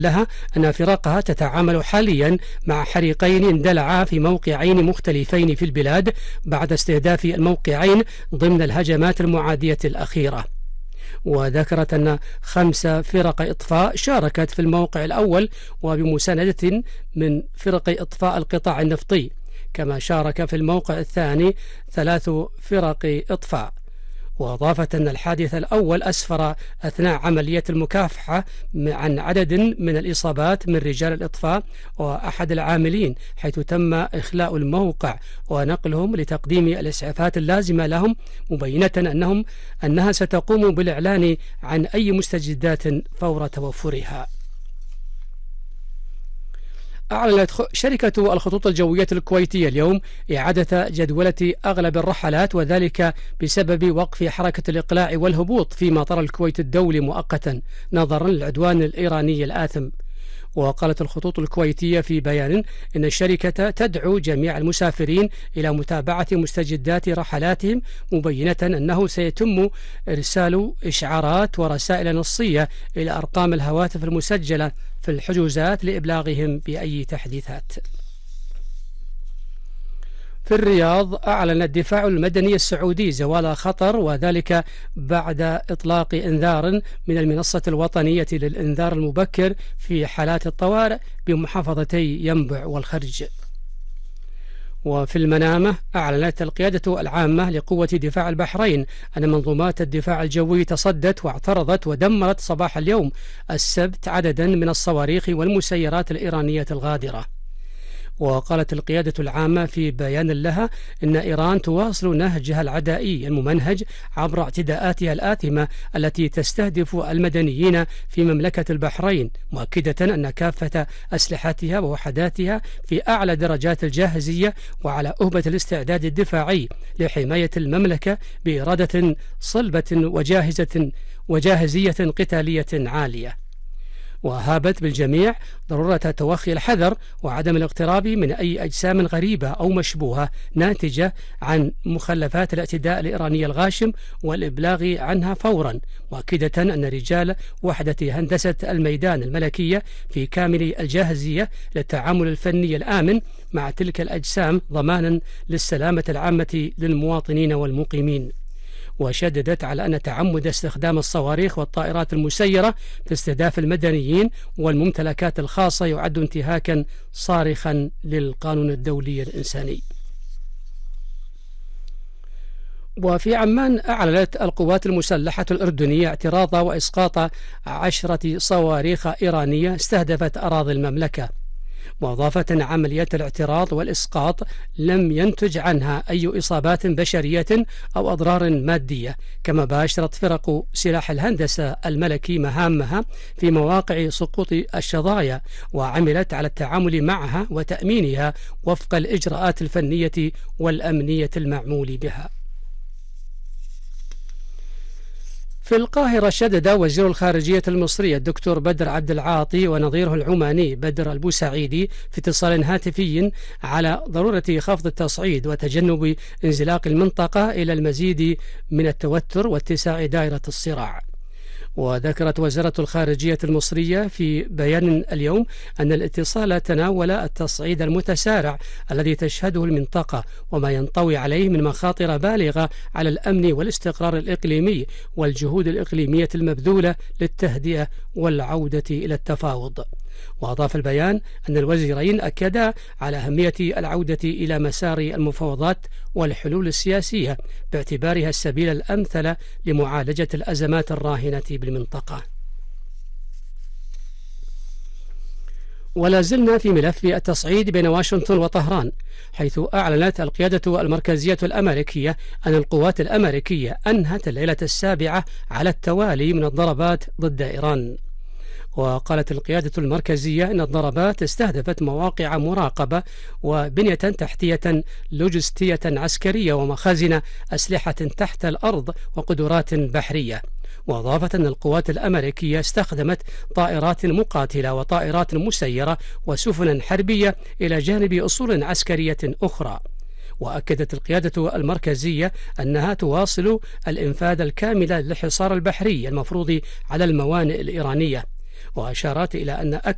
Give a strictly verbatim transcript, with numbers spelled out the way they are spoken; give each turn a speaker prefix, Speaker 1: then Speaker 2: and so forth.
Speaker 1: لها أن فرقها تتعامل حاليا مع حريقين اندلعا في موقعين مختلفين في البلاد بعد استهداف الموقعين ضمن الهجمات المعادية الأخيرة. وذكرت أن خمس فرق إطفاء شاركت في الموقع الأول وبمساندة من فرق إطفاء القطاع النفطي، كما شارك في الموقع الثاني ثلاث فرق إطفاء. وأضافت أن الحادث الأول أسفر أثناء عملية المكافحة عن عدد من الإصابات من رجال الإطفاء وأحد العاملين، حيث تم إخلاء الموقع ونقلهم لتقديم الإسعافات اللازمة لهم، مبينة أنهم أنها ستقوم بالإعلان عن أي مستجدات فور توفرها. أعلنت شركة الخطوط الجوية الكويتية اليوم إعادة جدولة أغلب الرحلات، وذلك بسبب وقف حركة الإقلاع والهبوط في مطار الكويت الدولي مؤقتا نظرا للعدوان الإيراني الآثم. وقالت الخطوط الكويتية في بيان إن الشركة تدعو جميع المسافرين إلى متابعة مستجدات رحلاتهم، مبينة أنه سيتم إرسال إشعارات ورسائل نصية إلى أرقام الهواتف المسجلة في الحجوزات لإبلاغهم بأي تحديثات. في الرياض أعلن الدفاع المدني السعودي زوال خطر، وذلك بعد إطلاق إنذار من المنصة الوطنية للإنذار المبكر في حالات الطوارئ بمحافظتي ينبع والخرج. وفي المنامة أعلنت القيادة العامة لقوة دفاع البحرين أن منظومات الدفاع الجوي تصدت واعترضت ودمرت صباح اليوم السبت عددا من الصواريخ والمسيرات الإيرانية الغادرة. وقالت القيادة العامة في بيان لها إن إيران تواصل نهجها العدائي الممنهج عبر اعتداءاتها الآثمة التي تستهدف المدنيين في مملكة البحرين، مؤكدة أن كافة أسلحتها ووحداتها في أعلى درجات الجاهزية وعلى أهبة الاستعداد الدفاعي لحماية المملكة بإرادة صلبة وجاهزة وجاهزية قتالية عالية. وهابت بالجميع ضرورة توخي الحذر وعدم الاقتراب من أي أجسام غريبة أو مشبوهة ناتجة عن مخلفات الاعتداء الإيراني الغاشم والإبلاغ عنها فورا، مؤكدة أن رجال وحدة هندسة الميدان الملكية في كامل الجاهزية للتعامل الفني الآمن مع تلك الأجسام ضمانا للسلامة العامة للمواطنين والمقيمين. وشددت على أن تعمد استخدام الصواريخ والطائرات المسيرة في استهداف المدنيين والممتلكات الخاصة يعد انتهاكا صارخا للقانون الدولي الإنساني. وفي عمان أعلنت القوات المسلحة الأردنية اعتراض وإسقاط عشرة صواريخ إيرانية استهدفت أراضي المملكة، وأضافت أن عمليات الاعتراض والإسقاط لم ينتج عنها أي إصابات بشرية أو أضرار مادية، كما باشرت فرق سلاح الهندسة الملكي مهامها في مواقع سقوط الشظايا، وعملت على التعامل معها وتأمينها وفق الإجراءات الفنية والأمنية المعمول بها. في القاهرة شدد وزير الخارجية المصري الدكتور بدر عبد العاطي ونظيره العماني بدر البوسعيدي في اتصال هاتفي على ضرورة خفض التصعيد وتجنب انزلاق المنطقة إلى المزيد من التوتر واتساع دائرة الصراع. وذكرت وزارة الخارجية المصرية في بيان اليوم أن الاتصال تناول التصعيد المتسارع الذي تشهده المنطقة وما ينطوي عليه من مخاطر بالغة على الأمن والاستقرار الإقليمي والجهود الإقليمية المبذولة للتهدئة والعودة إلى التفاوض. وأضاف البيان أن الوزيرين أكدا على أهمية العودة إلى مسار المفاوضات والحلول السياسية باعتبارها السبيل الأمثل لمعالجة الأزمات الراهنة بالمنطقة. ولا زلنا في ملف التصعيد بين واشنطن وطهران، حيث أعلنت القيادة المركزية الأمريكية أن القوات الأمريكية أنهت الليلة السابعة على التوالي من الضربات ضد إيران. وقالت القيادة المركزية أن الضربات استهدفت مواقع مراقبة وبنية تحتية لوجستية عسكرية ومخازن أسلحة تحت الأرض وقدرات بحرية. وأضافت أن القوات الأمريكية استخدمت طائرات مقاتلة وطائرات مسيرة وسفنا حربية إلى جانب أصول عسكرية أخرى. وأكدت القيادة المركزية أنها تواصل الإنفاذ الكامل للحصار البحري المفروض على الموانئ الإيرانية، وأشارت إلى أن